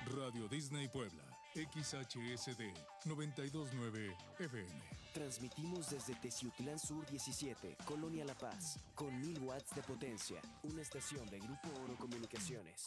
Radio Disney Puebla, XHSD 929 FM. Transmitimos desde Teciutlán Sur 17, Colonia La Paz, con 1000 watts de potencia. Una estación de Grupo Oro Comunicaciones.